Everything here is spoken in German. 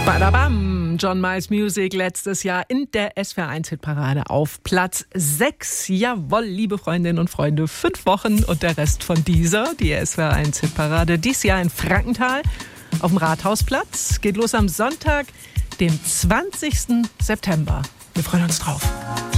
Badabam! John Miles Music letztes Jahr in der SWR1-Hitparade auf Platz 6. Jawohl, liebe Freundinnen und Freunde, 5 Wochen und der Rest von dieser, die SWR1-Hitparade, dieses Jahr in Frankenthal auf dem Rathausplatz. Geht los am Sonntag, dem 20. September. Wir freuen uns drauf.